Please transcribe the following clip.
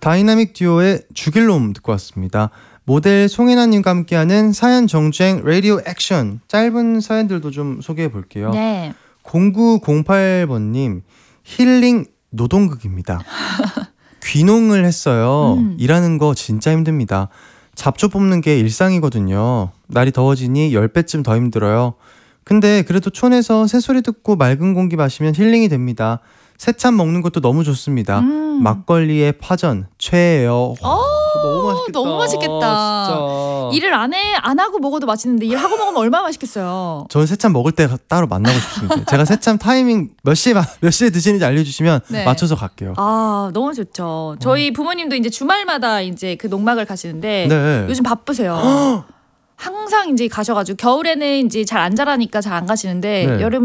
다이나믹 듀오의 죽일 놈 듣고 왔습니다. 모델 송혜나님과 함께하는 사연 정주행 라디오 액션. 짧은 사연들도 좀 소개해 볼게요. 네. 0908번님 힐링 노동극입니다. 귀농을 했어요. 일하는 거 진짜 힘듭니다. 잡초 뽑는 게 일상이거든요. 날이 더워지니 10배쯤 더 힘들어요. 근데 그래도 촌에서 새소리 듣고 맑은 공기 마시면 힐링이 됩니다. 새참 먹는 것도 너무 좋습니다. 막걸리에 파전 최애요. 너무 맛있겠다. 너무 맛있겠다. 진짜. 일을 안 하고 먹어도 맛있는데 일하고 먹으면 얼마나 맛있겠어요. 저는 새참 먹을 때 따로 만나고 싶습니다. 제가 새참 타이밍 몇 시에 드시는지 알려주시면 네. 맞춰서 갈게요. 아, 너무 좋죠. 저희 부모님도 이제 주말마다 이제 그 농막을 가시는데 네. 요즘 바쁘세요. 항상 이제 가셔가지고 겨울에는 이제 잘 안 자라니까 잘 안 가시는데 네. 여름